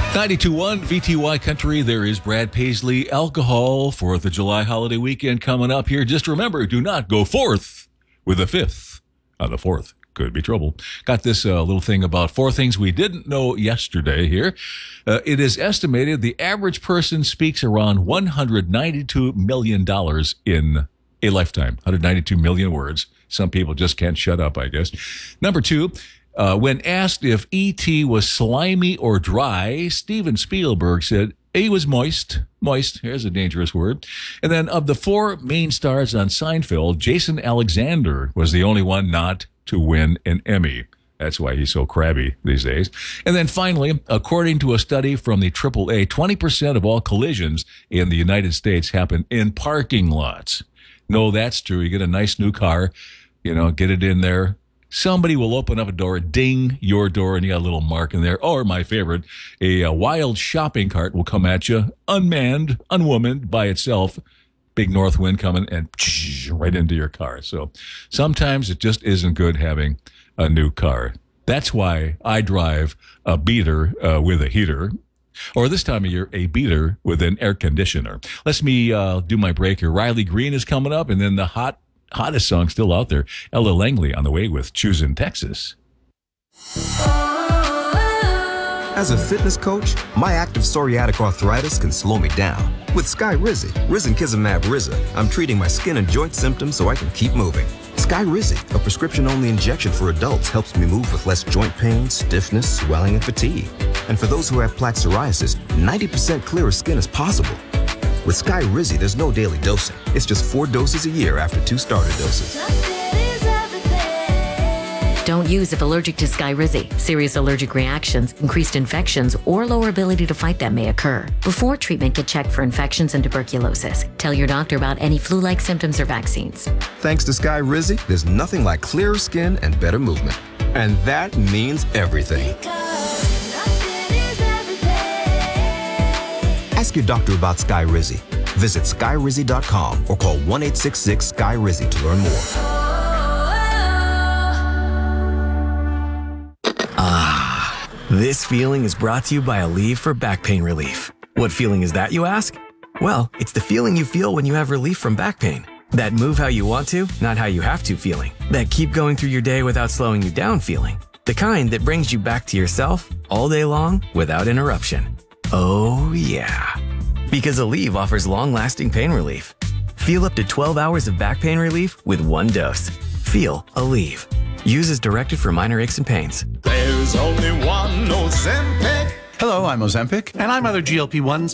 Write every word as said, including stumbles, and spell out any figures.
ninety-two point one V T Y Country, there is Brad Paisley. Alcohol, fourth of July holiday weekend coming up here. Just remember, do not go forth with a fifth on the fourth. Could be trouble. Got this uh, little thing about four things we didn't know yesterday here. Uh, it is estimated the average person speaks around one hundred ninety-two million dollars in a lifetime. one hundred ninety-two million words. Some people just can't shut up, I guess. Number two, uh, when asked if E T was slimy or dry, Steven Spielberg said he was moist. Moist, here's a dangerous word. And then of the four main stars on Seinfeld, Jason Alexander was the only one not to win an Emmy. That's why he's so crabby these days. And then finally, according to a study from the triple A, twenty percent of all collisions in the United States happen in parking lots. No, that's true. You get a nice new car, you know, get it in there. Somebody will open up a door, ding your door, and you got a little mark in there. Or my favorite, a, a wild shopping cart will come at you, unmanned, unwomaned by itself. Big north wind coming and right into your car. So sometimes it just isn't good having a new car. That's why I drive a beater uh, with a heater, or this time of year, a beater with an air conditioner. Let me uh, do my break here. Riley Green is coming up, and then the hot, hottest song still out there, Ella Langley on the way with Choosing Texas. As a fitness coach, my active psoriatic arthritis can slow me down. With Skyrizi, Risankizumab Riza, I'm treating my skin and joint symptoms so I can keep moving. Skyrizi, a prescription-only injection for adults, helps me move with less joint pain, stiffness, swelling, and fatigue. And for those who have plaque psoriasis, ninety percent clearer skin is possible. With Skyrizi, there's no daily dosing. It's just four doses a year after two starter doses. Don't use if allergic to Skyrizi. Serious allergic reactions, increased infections, or lower ability to fight them may occur. Before treatment, get checked for infections and tuberculosis. Tell your doctor about any flu-like symptoms or vaccines. Thanks to Skyrizi, there's nothing like clearer skin and better movement. And that means everything. Ask your doctor about Skyrizi. Visit Skyrizi dot com or call one eight six six Sky Rizi to learn more. Ah, this feeling is brought to you by Aleve for back pain relief. What feeling is that, you ask? Well, it's the feeling you feel when you have relief from back pain. That move how you want to, not how you have to feeling. That keep going through your day without slowing you down feeling. The kind that brings you back to yourself all day long without interruption. Oh, yeah. Because Aleve offers long-lasting pain relief. Feel up to twelve hours of back pain relief with one dose. Feel Aleve. Use as directed for minor aches and pains. There's only one Ozempic. Hello, I'm Ozempic, and I'm other G L P ones,